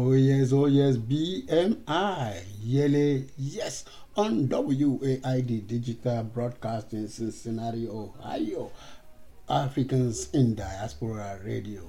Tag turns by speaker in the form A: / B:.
A: oh yes, BMI, Yele, yes, on WAID Digital Broadcasting, Cincinnati, Ohio, Africans in Diaspora Radio.